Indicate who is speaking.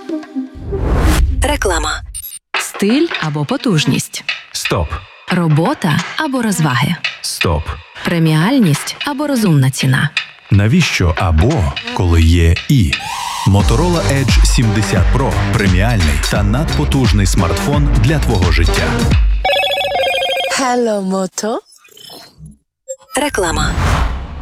Speaker 1: Реклама. Стиль або потужність.
Speaker 2: Стоп.
Speaker 1: Робота або розваги.
Speaker 2: Стоп.
Speaker 1: Преміальність або розумна ціна.
Speaker 2: Навіщо або, коли є і? Motorola Edge 70 Pro – преміальний та надпотужний смартфон для твого життя.
Speaker 1: Hello, Moto. Реклама.